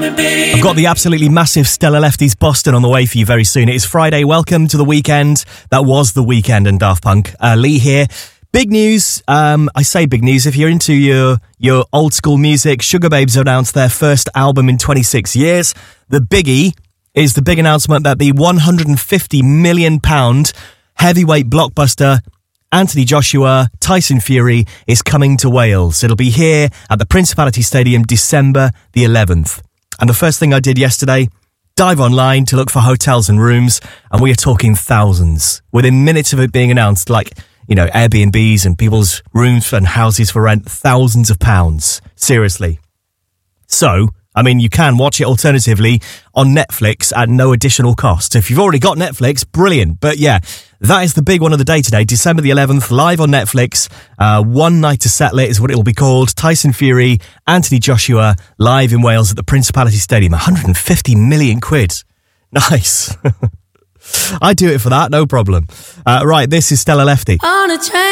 I've got the absolutely massive Stella Lefty's Boston on the way for you very soon. It is Friday. Welcome to the weekend. That was The Weekend and Daft Punk. Lee here. Big news. I say big news. If you're into your old school music, Sugababes announced their first album in 26 years. The biggie is the big announcement that the £150 million heavyweight blockbuster Anthony Joshua, Tyson Fury is coming to Wales. It'll be here at the Principality Stadium December the 11th. And the first thing I did yesterday, dive online to look for hotels and rooms, and we are talking thousands. Within minutes of it being announced, like, you know, Airbnbs and people's rooms and houses for rent, thousands of pounds. Seriously. So, I mean, you can watch it alternatively on Netflix at no additional cost. If you've already got Netflix, brilliant. But yeah, that is the big one of the day today, December the 11th, live on Netflix. One Night to Settle It is what it will be called. Tyson Fury, Anthony Joshua, live in Wales at the Principality Stadium. 150 million quid. Nice. I'd do it for that, no problem. Right, this is Stella Lefty.